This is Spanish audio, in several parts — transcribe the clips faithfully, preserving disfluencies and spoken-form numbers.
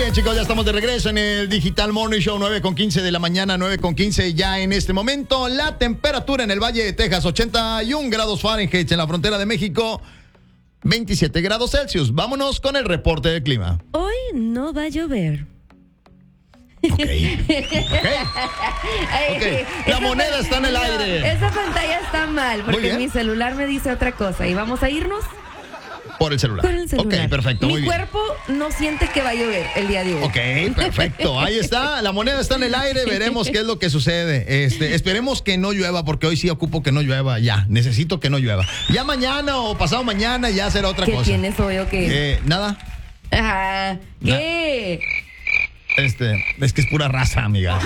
bien, chicos, ya estamos de regreso en el Digital Morning Show, nueve con quince de la mañana, nueve con quince ya en este momento. La temperatura en el Valle de Texas, ochenta y un grados Fahrenheit, en la frontera de México, veintisiete grados Celsius. Vámonos con el reporte del clima. Hoy no va a llover. Ok. okay. okay. La Esa moneda pan- está en el no, aire. Esa pantalla está mal porque mi celular me dice otra cosa. ¿Y vamos a irnos? Por el celular. Por el celular. Ok, perfecto. Mi muy bien. cuerpo no siente que va a llover el día de hoy. Ok, perfecto. Ahí está. La moneda está en el aire. Veremos qué es lo que sucede. Este, esperemos que no llueva, porque hoy sí ocupo que no llueva. Ya, necesito que no llueva. Ya mañana o pasado mañana ya será otra ¿Qué cosa. ¿Qué tienes hoy o qué? Eh, nada. Ah, ¿qué? Este, es que es pura raza, amiga.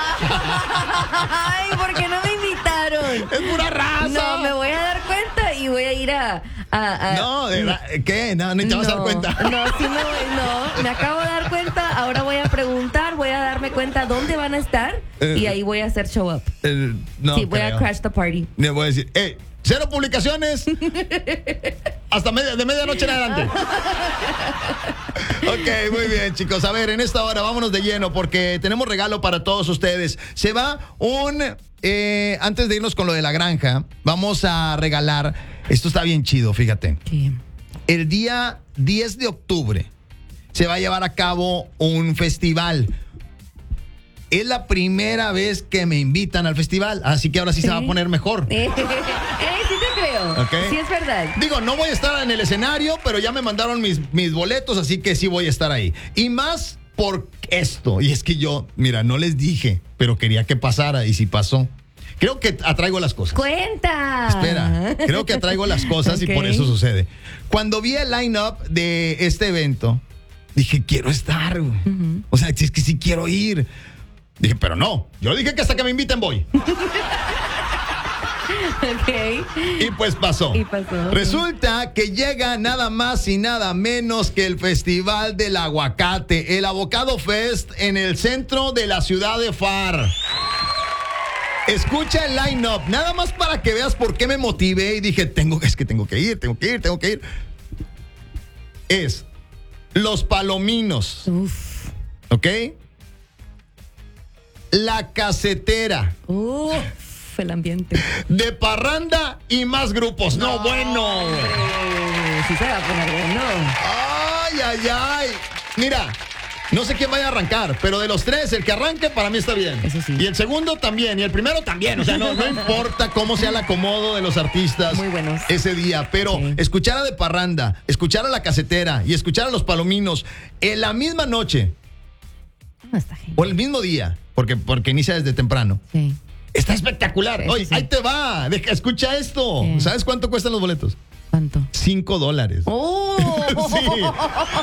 Ay, ¿por qué no me invitaron? Es pura raza. No, me voy a dar cuenta y voy a ir a... a, a no, de verdad, ¿qué? No, ni te vas a dar cuenta. No, sí me voy, no, me acabo de dar cuenta, ahora voy a preguntar, voy a darme cuenta dónde van a estar eh, y ahí voy a hacer show up. Eh, no sí, voy creo. a crash the party. Le voy a decir, eh, cero publicaciones hasta media, de medianoche en adelante. Ok, muy bien, chicos. A ver, en esta hora vámonos de lleno porque tenemos regalo para todos ustedes. Se va un... Eh, antes de irnos con lo de la granja, vamos a regalar... Esto está bien chido, fíjate. ¿Qué? El día diez de octubre se va a llevar a cabo un festival. Es la primera vez que me invitan al festival, así que ahora sí, ¿Sí? se va a poner mejor. Eh, eh, sí te creo. Okay. Sí es verdad. Digo, no voy a estar en el escenario, pero ya me mandaron mis, mis boletos, así que sí voy a estar ahí. Y más por esto. Y es que yo, mira, no les dije, pero quería que pasara y sí pasó. Creo que atraigo las cosas. Cuenta. Espera, creo que atraigo las cosas Okay. y por eso sucede. Cuando vi el line-up de este evento, dije, quiero estar. Uh-huh. O sea, es que sí quiero ir. Dije, pero no. Yo dije que hasta que me inviten voy. Okay. Y pues pasó. Y pasó. Resulta que llega nada más y nada menos que el Festival del Aguacate, el Avocado Fest en el centro de la ciudad de Pharr. Escucha el line-up, nada más para que veas por qué me motivé y dije, tengo, es que tengo que ir, tengo que ir, tengo que ir. Es Los Palominos. Uf. ¿Ok? La Casetera. Uf, el ambiente. De Parranda y más grupos. No, no bueno. Hombre, sí se va a poner bueno. Ay, ay, ay. Mira. No sé quién vaya a arrancar, pero de los tres, el que arranque para mí está bien. Eso sí. Y el segundo también, y el primero también. O sea, no, no importa cómo sea el acomodo de los artistas. Muy buenos. Ese día. Pero sí. Escuchar a De Parranda, escuchar a La Casetera y escuchar a Los Palominos en la misma noche. No está genial. O el mismo día, porque, porque inicia desde temprano. Sí. Está espectacular. Sí, Oye, sí, sí. ahí te va. Deja, escucha esto. Sí. ¿Sabes cuánto cuestan los boletos? ¿Cuánto? Cinco dólares. ¡Oh! Sí.